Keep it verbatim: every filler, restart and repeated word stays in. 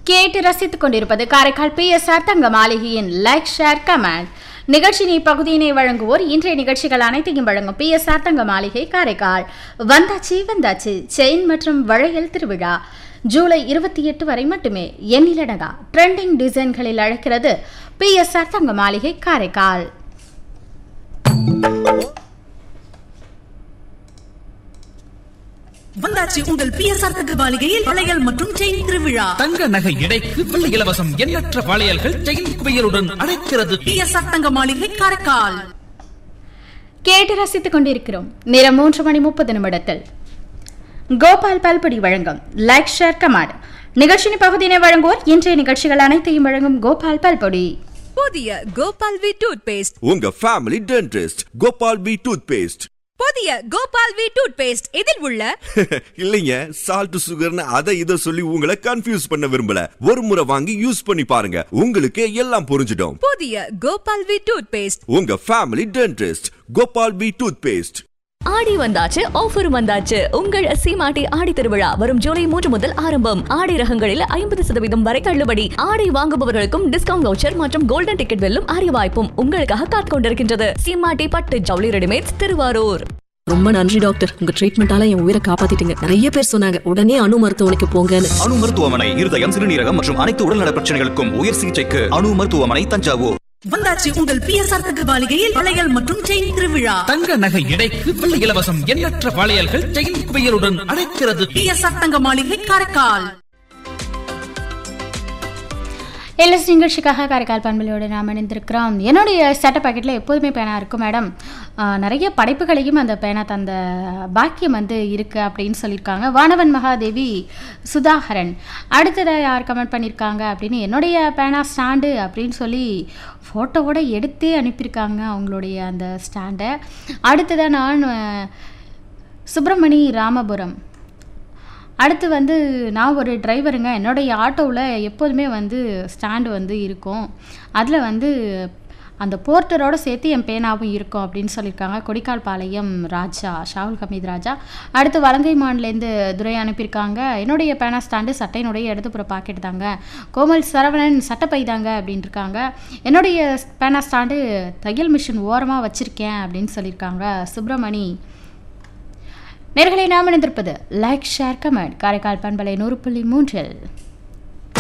கேட்டு ரசித்துக் கொண்டிருப்பது காரைக்கால் பி எஸ் ஆர் தங்க மாளிகையின் லைக் ஷேர் கமெண்ட் நிகழ்ச்சியின் பகுதியினை வழங்குவோர் இன்றைய நிகழ்ச்சிகள் அனைத்தையும் வழங்கும் பி எஸ் ஆர் தங்க மாளிகை காரைக்கால். வந்தாச்சு வந்தாச்சு செயின் மற்றும் வளையல் திருவிழா ஜூலை இருபத்தி எட்டு வரை மட்டுமே. எண்ணிலடங்கா ட்ரெண்டிங் டிசைன்களில் அழைக்கிறது பி எஸ் ஆர் தங்க மாளிகை காரைக்கால். வந்தாச்சு உங்கள் பி எஸ் ஆர் தங்க மாளிகையில் வளையல் மற்றும் செயின் திருவிழா. தங்க நகை எடைக்கு வெள்ளி இலவசம். எண்ணற்ற வளையல்கள் செயின் குவியலுடன் அழைக்கிறது பி எஸ் ஆர் தங்க மாளிகை காரைக்கால். கேட்டு ரசித்துக் கொண்டிருக்கிறோம். நேரம் மூன்று மணி முப்பது நிமிடத்தில் கோபால் பல்பொடி வழங்கும் லைக் ஷேர் கமெண்ட் நிகழ்ச்சியின் பகுதியினை வழங்குவோர் இன்றைய நிகழ்ச்சிகள் அனைத்தையும் வழங்கும் கோபால் பல்பொடி. புதிய கோபால் வி டூத் பேஸ்ட் உங்க family dentist Gopal B tooth paste. புதிய கோபால் வி டூத் பேஸ்ட் இதில் உள்ள இல்லைங்க சால்ட் சுகர்னு அதை இதை சொல்லி உங்களை கன்ஃபியூஸ் பண்ண விரும்பல. ஒரு முறை வாங்கி யூஸ் பண்ணி பாருங்க, உங்களுக்கு எல்லாம் புரிஞ்சிடும். புதிய கோபால் வி டூத் பேஸ்ட் உங்க family dentist Gopal B tooth paste. ஆடி வந்தாச்சு, ஆஃபர் வந்தாச்சு. உங்கள் சீமாட்டி ஆடி திருவிழா வரும் ஜூலை மூன்று முதல் ஆரம்பம். ஆடை ரகங்களில் ஐம்பது சதவீதம் வரை தள்ளுபடி. ஆடை வாங்குபவர்களுக்கும் டிஸ்கவுண்ட் வவுச்சர் மற்றும் கோல்டன் டிக்கெட் வெல்லும் அரிய வாய்ப்பும் உங்களுக்காக காத்துக் கொண்டிருக்கின்றது. சீமாட்டி பட்டு ஜவுளி ரெடிமேட்ஸ் திருவாரூர். ரொம்ப நன்றி டாக்டர், உங்க ட்ரீட்மெண்டால என் உயிரை காப்பாத்திட்டீங்க. நிறைய பேர் சொன்னாங்க உடனே அணு மருத்துவமனைக்கு போங்கன்னு. அணு மருத்துவமனை இருதயம், சிறுநீரகம் மற்றும் அனைத்து உடல்நல பிரச்சனைகளுக்கும் உயர் சிகிச்சைக்கு அணு மருத்துவமனை தஞ்சாவூர். வந்தாச்சு உங்கள் பி எஸ் ஆர் தங்க மாளிகையில் வளையல் மற்றும் செயின் திருவிழா. தங்க நகை எடைக்கு வெள்ளி இலவசம். எண்ணற்ற வளையல்கள் செயின் குவியலுடன் அழைக்கிறது பி எஸ் ஆர் தங்க மாளிகை காரைக்கால். எல்எஸ் நிகழ்ச்சிக்காக காரைக்கால் பண்பலையோடு நாம் இணைந்திருக்கிறோம். என்னுடைய சட்ட பாக்கெட்டில் எப்போதுமே பேனா இருக்கும் மேடம். நிறைய படைப்புகளையும் அந்த பேனா தந்த பாக்கியம் வந்து இருக்குது அப்படின்னு சொல்லியிருக்காங்க வானவன் மகாதேவி சுதாகரன். அடுத்ததாக யார் கமெண்ட் பண்ணியிருக்காங்க அப்படின்னு என்னுடைய பேனா ஸ்டாண்டு அப்படின்னு சொல்லி ஃபோட்டோவோடு எடுத்தே அனுப்பியிருக்காங்க அவங்களுடைய அந்த ஸ்டாண்டை. அடுத்ததாக நான் சுப்பிரமணி ராமபுரம். அடுத்து வந்து நான் ஒரு டிரைவருங்க, என்னுடைய ஆட்டோவில் எப்போதுமே வந்து ஸ்டாண்டு வந்து இருக்கும், அதில் வந்து அந்த போர்ட்டரோடு சேர்த்து என் பேனாவும் இருக்கும் அப்படின்னு சொல்லியிருக்காங்க கொடிக்கால் பாளையம் ராஜா ஷாகுல் ஹமீத் ராஜா. அடுத்து வலங்கைமான்லேருந்து துரை அனுப்பியிருக்காங்க என்னுடைய பேனா ஸ்டாண்டு சட்டையினுடைய இடதுபுற பாக்கெட் தாங்க. கோமல் சரவணன் சட்டப்பை தாங்க அப்படின்னு இருக்காங்க. என்னுடைய பேனா ஸ்டாண்டு தையல் மிஷின் ஓரமாக வச்சுருக்கேன் அப்படின்னு சொல்லியிருக்காங்க சுப்பிரமணி. நேர்களை நாம் இணைந்திருப்பது லைக் ஷேர் கமெண்ட் காரைக்கால் பண்பலை நூறு புள்ளி மூன்றில்.